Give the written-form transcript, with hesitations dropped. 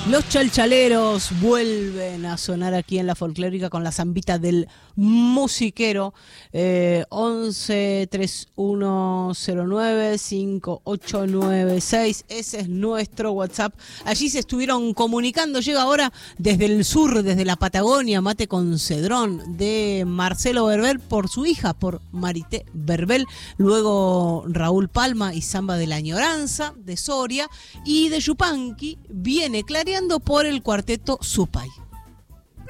Los chalchaleros vuelven a sonar aquí en la folclórica con la zambita del musiquero. 11 3109 5896. Ese es nuestro WhatsApp. Allí se estuvieron comunicando. Llega ahora desde el sur, desde la Patagonia, Mate con Cedrón, de Marcelo Verbel por su hija, por Marité Verbel. Luego Raúl Palma y Zamba de la Añoranza, de Soria. Y de Yupanqui viene clareando por el cuarteto Supay.